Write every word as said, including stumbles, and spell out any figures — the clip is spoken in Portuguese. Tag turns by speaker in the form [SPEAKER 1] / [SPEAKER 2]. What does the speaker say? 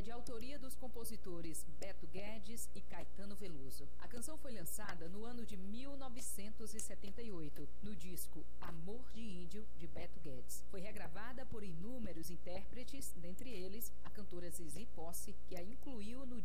[SPEAKER 1] de autoria dos compositores Beto Guedes e Caetano Veloso. A canção foi lançada no ano de mil novecentos e setenta e oito, no disco Amor de Índio, de Beto Guedes. Foi regravada por inúmeros intérpretes, dentre eles a cantora Zizi Posse, que a incluiu no